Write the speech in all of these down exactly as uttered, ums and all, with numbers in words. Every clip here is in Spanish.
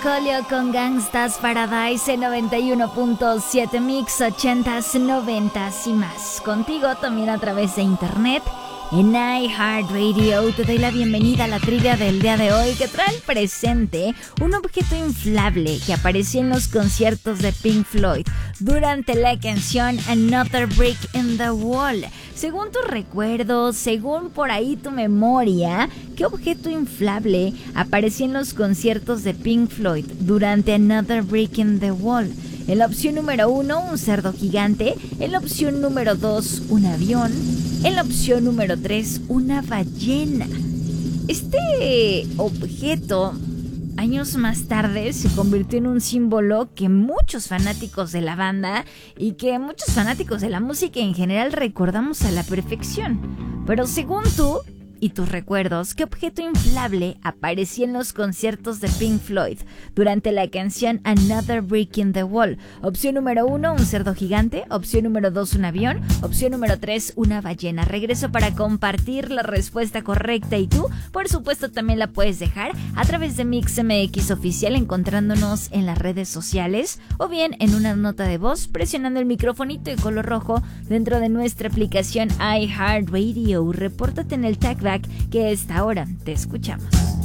Marcolio con Gangsta's Paradise en noventa y uno punto siete Mix, ochentas, noventas y más. Contigo también a través de internet en iHeartRadio. Te doy la bienvenida a la trivia del día de hoy, que trae al presente un objeto inflable que apareció en los conciertos de Pink Floyd durante la canción Another Brick in the Wall. Según tus recuerdos, según por ahí tu memoria, ¿qué objeto inflable apareció en los conciertos de Pink Floyd durante Another Brick in the Wall? En la opción número uno, un cerdo gigante. En la opción número dos, un avión. En la opción número tres, una ballena. Este objeto, años más tarde, se convirtió en un símbolo que muchos fanáticos de la banda y que muchos fanáticos de la música en general recordamos a la perfección. Pero según tú y tus recuerdos, ¿qué objeto inflable aparecía en los conciertos de Pink Floyd durante la canción Another Brick in the Wall? Opción número uno, un cerdo gigante. Opción número dos, un avión. Opción número tres, una ballena. Regreso para compartir la respuesta correcta y tú, por supuesto, también la puedes dejar a través de Mix M X Oficial, encontrándonos en las redes sociales o bien en una nota de voz presionando el microfonito de color rojo dentro de nuestra aplicación iHeartRadio. Repórtate en el tagback que a esta hora te escuchamos.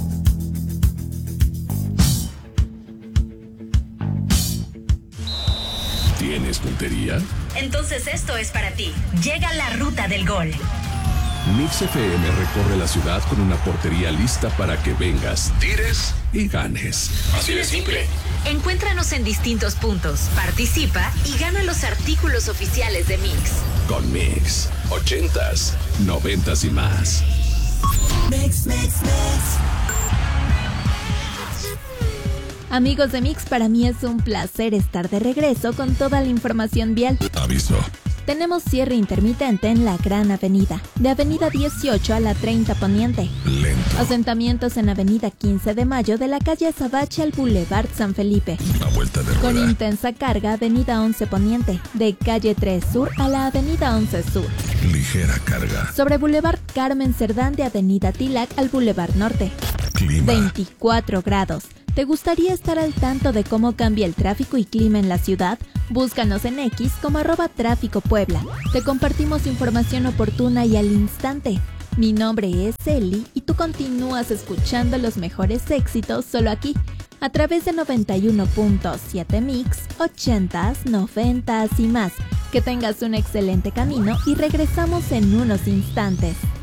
¿Tienes puntería? Entonces esto es para ti. Llega la ruta del gol. Mix F M recorre la ciudad con una portería lista para que vengas, tires y ganes. Así de simple. Encuéntranos en distintos puntos, participa y gana los artículos oficiales de Mix. Con Mix, ochentas, noventas y más. Mix, mix, mix. Amigos de Mix, para mí es un placer estar de regreso con toda la información vial. Aviso. Tenemos cierre intermitente en la Gran Avenida, de Avenida dieciocho a la treinta Poniente. Lento. Asentamientos en Avenida quince de Mayo, de la calle Azabache al Boulevard San Felipe. Una vuelta de rueda. Con intensa carga, Avenida once Poniente, de calle tres Sur a la Avenida once Sur. Ligera carga. Sobre Boulevard Carmen Cerdán, de Avenida Tilac al Boulevard Norte. Clima. veinticuatro grados. ¿Te gustaría estar al tanto de cómo cambia el tráfico y clima en la ciudad? Búscanos en X como arroba tráfico Puebla. Te compartimos información oportuna y al instante. Mi nombre es Eli y tú continúas escuchando los mejores éxitos solo aquí, a través de noventa y uno punto siete Mix, ochentas, noventas y más. Que tengas un excelente camino y regresamos en unos instantes.